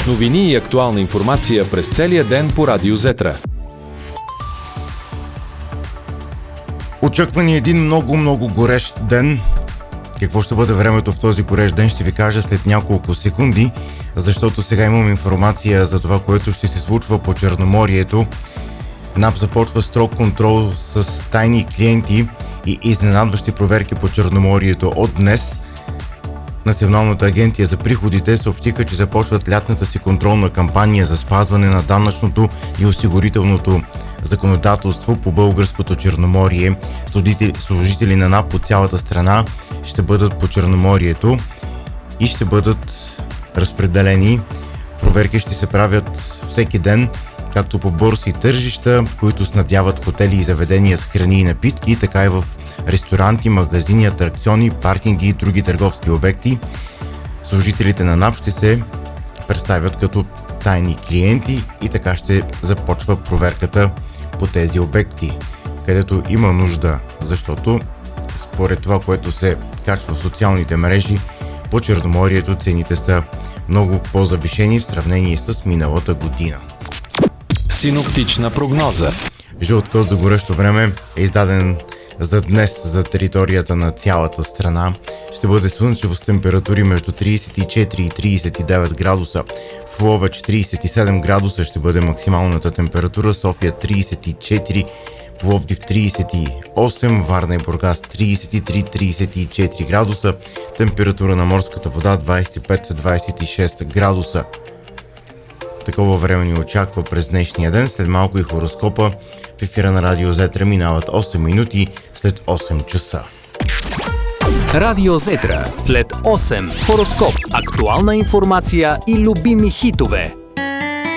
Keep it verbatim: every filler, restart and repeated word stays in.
Новини и актуална информация през целия ден по Радио Зетра. Очаква ни един много-много горещ ден. Какво ще бъде времето в този горещ ден, ще ви кажа след няколко секунди, защото сега имам информация за това, което ще се случва по Черноморието. НАП започва строг контрол с тайни клиенти и изненадващи проверки по Черноморието от днес. Националната агенция за приходите съобщиха, че започват лятната си контролна кампания за спазване на данъчното и осигурителното законодателство по българското Черноморие. Служители, служители на НАП по цялата страна ще бъдат по Черноморието и ще бъдат разпределени. Проверки ще се правят всеки ден, както по борси и тържища, които снабдяват хотели и заведения с храни и напитки, така и в ресторанти, магазини, атракциони, паркинги и други търговски обекти. Служителите на НАП ще се представят като тайни клиенти и така ще започва проверката по тези обекти, където има нужда, защото според това, което се качва в социалните мрежи, по Черноморието цените са много по-завишени в сравнение с миналата година. Синоптична прогноза. Жълт код за горещо време е издаден за днес за територията на цялата страна. Ще бъде слънчево с температури между трийсет и четири и трийсет и девет градуса. В Ловеч трийсет и седем градуса ще бъде максималната температура, София трийсет и четири, Пловдив трийсет и осем, Варна и Бургас трийсет и три до трийсет и четири градуса, температура на морската вода двайсет и пет до двайсет и шест градуса. Такова време ни очаква през днешния ден. След малко и хороскопа. В ефира на Радио Зетра минават осем минути след осем часа. Радио Зетра след осем. Хороскоп, актуална информация и любими хитове.